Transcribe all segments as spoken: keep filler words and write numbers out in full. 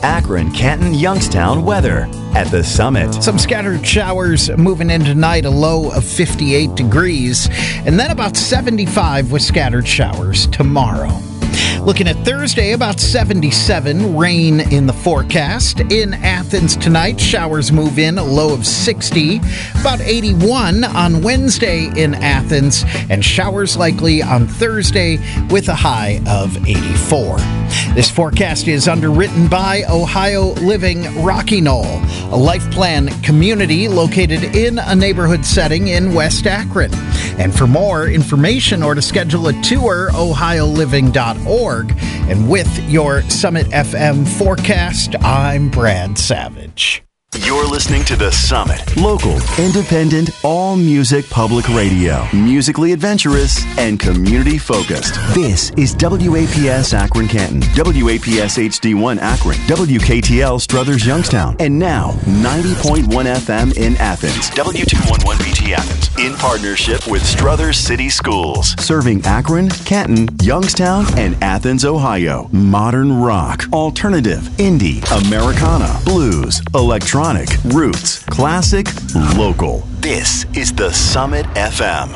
Akron, Canton, Youngstown weather at the Summit. Some scattered showers moving in tonight, a low of fifty-eight degrees, and then about seventy-five with scattered showers tomorrow. Looking at Thursday, about seventy-seven, rain in the forecast. In Athens tonight, showers move in, a low of sixty. About eighty-one on Wednesday in Athens, and showers likely on Thursday with a high of eighty-four. This forecast is underwritten by Ohio Living Rocky Knoll, a life plan community located in a neighborhood setting in West Akron. And for more information or to schedule a tour, ohio living dot org. And with your Summit F M forecast, I'm Brad Savage. You're listening to The Summit. Local, independent, all-music public radio. Musically adventurous and community-focused. This is W A P S Akron Canton, W A P S H D one Akron, W K T L Struthers Youngstown, and now ninety point one F M in Athens, W two eleven B T Athens, in partnership with Struthers City Schools, serving Akron, Canton, Youngstown, and Athens, Ohio. Modern rock, alternative, indie, Americana, blues, electronic, roots, classic, local. This is the Summit F M.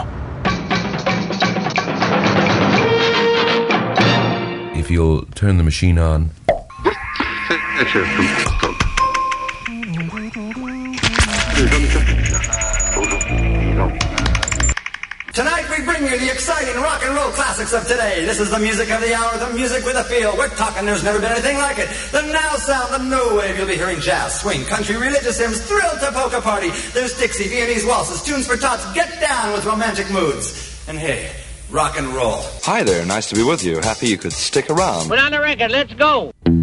If you'll turn the machine on. Tonight we bring you the exciting rock and roll classics of today. This is the music of the hour, the music with a feel. We're talking there's never been anything like it. The now sound, the new wave. You'll be hearing jazz, swing, country, religious hymns, thrill to polka party. There's Dixie, Viennese waltzes, tunes for tots. Get down with romantic moods. And hey, rock and roll. Hi there, nice to be with you. Happy you could stick around. Put on the record, let's go.